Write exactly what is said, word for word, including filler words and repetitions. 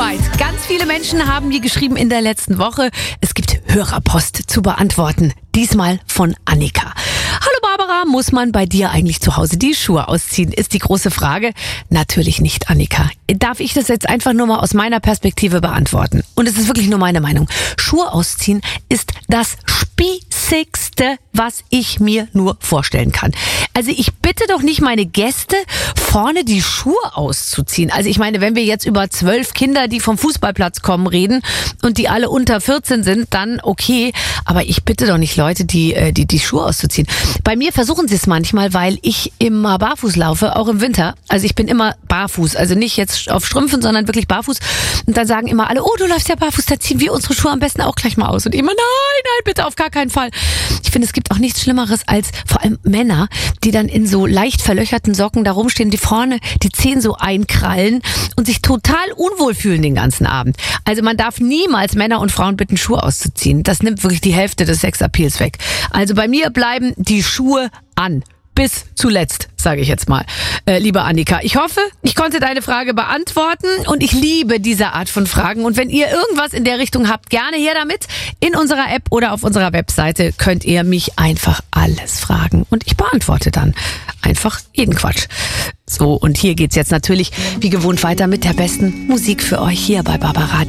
soweit. Ganz viele Menschen haben mir geschrieben in der letzten Woche, es gibt Hörerpost zu beantworten. Diesmal von Annika. Hallo Barbara, muss man bei dir eigentlich zu Hause die Schuhe ausziehen? Ist die große Frage. Natürlich nicht, Annika. Darf ich das jetzt einfach nur mal aus meiner Perspektive beantworten? Und es ist wirklich nur meine Meinung. Schuhe ausziehen ist das spießigste, was ich mir nur vorstellen kann. Also ich bitte doch nicht meine Gäste, vorne die Schuhe auszuziehen. Also ich meine, wenn wir jetzt über zwölf Kinder, die vom Fußballplatz kommen, reden und die alle unter vierzehn sind, dann okay. Aber ich bitte doch nicht Leute, die die, die Schuhe auszuziehen. Bei mir versuchen sie es manchmal, weil ich immer barfuß laufe, auch im Winter. Also ich bin immer barfuß, also nicht jetzt auf Strümpfen, sondern wirklich barfuß. Und dann sagen immer alle, oh, du läufst ja barfuß, dann ziehen wir unsere Schuhe am besten auch gleich mal aus. Und ich immer, nein, nein, bitte auf gar keinen Fall. Ich finde, es gibt auch nichts Schlimmeres als vor allem Männer, die dann in so leicht verlöcherten Socken da rumstehen, die vorne die Zehen so einkrallen und sich total unwohl fühlen den ganzen Abend. Also man darf niemals Männer und Frauen bitten, Schuhe auszuziehen. Das nimmt wirklich die Hälfte des Sexappeals weg. Also bei mir bleiben die Schuhe an. Bis zuletzt, sage ich jetzt mal. Äh, liebe Annika, ich hoffe, ich konnte deine Frage beantworten und ich liebe diese Art von Fragen. Und wenn ihr irgendwas in der Richtung habt, gerne her damit. In unserer App oder auf unserer Webseite könnt ihr mich einfach alles fragen. Und ich beantworte dann einfach jeden Quatsch. So, und hier geht's jetzt natürlich wie gewohnt weiter mit der besten Musik für euch hier bei Barbara Radio.